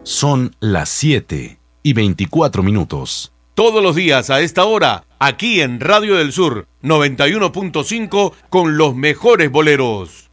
Son las 7:24. Todos los días a esta hora, aquí en Radio del Sur 91.5 con los mejores boleros.